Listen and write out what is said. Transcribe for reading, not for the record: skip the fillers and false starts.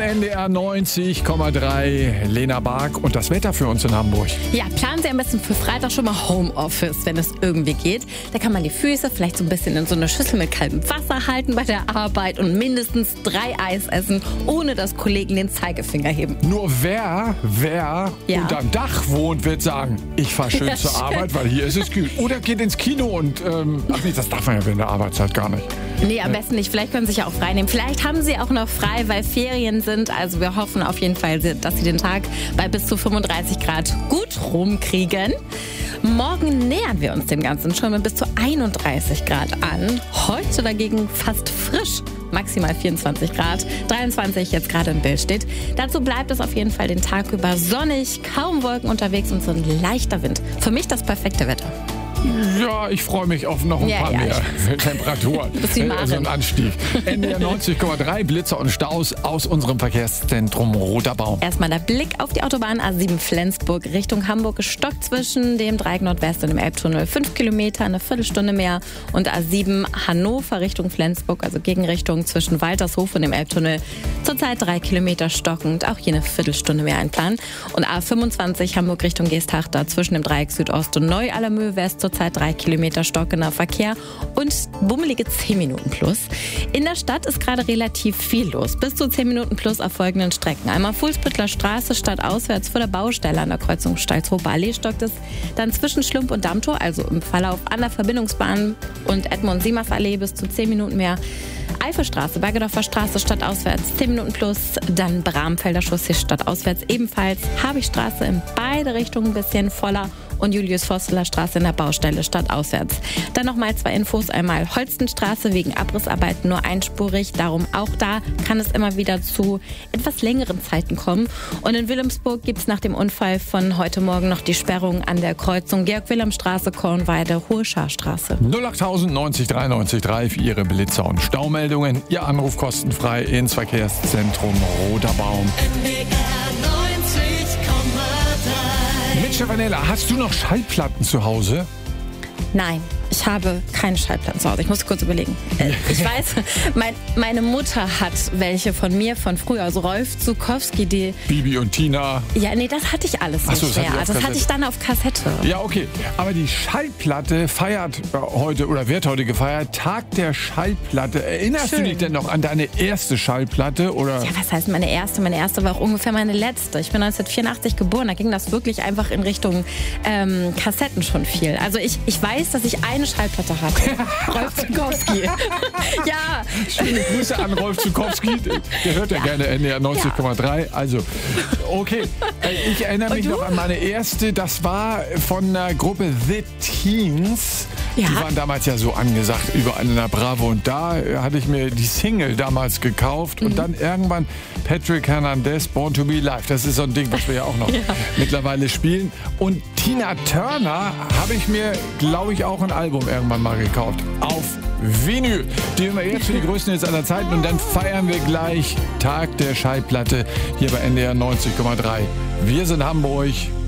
von NDR 90,3. Lena Bark und das Wetter für uns in Hamburg. Ja, planen Sie am besten für Freitag schon mal Homeoffice, wenn es irgendwie geht. Da kann man die Füße vielleicht so ein bisschen in so eine Schüssel mit kaltem Wasser halten bei der Arbeit und mindestens 3 Eis essen, ohne dass Kollegen den Zeigefinger heben. Nur wer unterm Dach wohnt, wird sagen, ich fahre schön zur Arbeit, weil hier ist es kühl. Oder geht ins Kino und, das darf man ja während der Arbeitszeit gar nicht. Nee, am besten nicht. Vielleicht können Sie sich ja auch frei nehmen. Vielleicht haben Sie auch noch frei, weil Ferien sind. Also wir hoffen auf jeden Fall, dass Sie den Tag bei bis zu 35 Grad gut rumkriegen. Morgen nähern wir uns dem Ganzen schon mit bis zu 31 Grad an. Heute dagegen fast frisch. Maximal 24 Grad, 23 jetzt gerade im Bild steht. Dazu bleibt es auf jeden Fall den Tag über sonnig, kaum Wolken unterwegs und so ein leichter Wind. Für mich das perfekte Wetter. Ja, ich freue mich auf noch ein paar mehr Temperaturen. So ein Anstieg. NDR 90,3, Blitzer und Staus aus unserem Verkehrszentrum Roter Baum. Erstmal der Blick auf die Autobahn A7 Flensburg Richtung Hamburg gestockt zwischen dem Dreieck Nordwest und dem Elbtunnel. 5 Kilometer, eine Viertelstunde mehr. Und A7 Hannover Richtung Flensburg, also Gegenrichtung zwischen Waltershof und dem Elbtunnel. Zurzeit 3 Kilometer stockend, auch hier eine Viertelstunde mehr einplanen. Und A25 Hamburg Richtung Geesthachter zwischen dem Dreieck Südost und Neu-Allermöhe West zurzeit 3 Kilometer stockender Verkehr und bummelige 10 Minuten plus. In der Stadt ist gerade relativ viel los. Bis zu 10 Minuten plus auf folgenden Strecken. Einmal Fuhlsbüttler Straße stadtauswärts vor der Baustelle an der Kreuzung Stalzhofer Allee stockt es. Dann zwischen Schlump und Dammtor, also im Verlauf an der Verbindungsbahn und Edmund-Siemers Allee bis zu 10 Minuten mehr. Eifelstraße, Bergedorfer Straße stadtauswärts 10 Minuten plus. Dann Bramfelder Chaussee stadtauswärts ebenfalls. Habichstraße in beide Richtungen ein bisschen voller. Und Julius-Forsteler Straße in der Baustelle stadtauswärts. Dann nochmal 2 Infos. Einmal Holstenstraße wegen Abrissarbeiten nur einspurig. Darum auch da kann es immer wieder zu etwas längeren Zeiten kommen. Und in Wilhelmsburg gibt es nach dem Unfall von heute Morgen noch die Sperrung an der Kreuzung Georg-Wilhelm-Straße, Kornweide, Hohe-Scharstraße. 08000 90 93 3 für Ihre Blitzer und Staumeldungen. Ihr Anruf kostenfrei ins Verkehrszentrum Roter Baum. Vanilla, hast du noch Schallplatten zu Hause? Nein, ich habe keine Schallplatten zu Hause. Ich muss kurz überlegen. Ich weiß, meine Mutter hat welche von mir von früher, also Rolf Zukowski, die... Bibi und Tina. Ja, nee, das hatte ich alles nicht mehr. Das hatte ich dann auf Kassette. Ja, okay. Aber die Schallplatte feiert heute oder wird heute gefeiert, Tag der Schallplatte. Erinnerst du dich denn noch an deine erste Schallplatte? Oder? Ja, was heißt meine erste? Meine erste war auch ungefähr meine letzte. Ich bin 1984 geboren, da ging das wirklich einfach in Richtung Kassetten schon viel. Also ich weiß, dass ich eine Schallplatte hatte. Rolf Zukowski. Ja. Schöne Grüße an Rolf Zukowski. Der hört ja gerne NDR 90,3. Also, okay. Ich erinnere mich noch an meine erste. Das war von der Gruppe The Teens. Ja. Die waren damals ja so angesagt überall in der Bravo. Und da hatte ich mir die Single damals gekauft. Und dann irgendwann Patrick Hernandez, Born to be Live. Das ist so ein Ding, was wir ja auch noch mittlerweile spielen. Und Tina Turner habe ich mir, glaube ich, auch ein Album irgendwann mal gekauft. Auf Vinyl. Die hören wir jetzt für die größten Hits aller Zeiten. Und dann feiern wir gleich Tag der Schallplatte hier bei NDR 90,3. Wir sind Hamburg.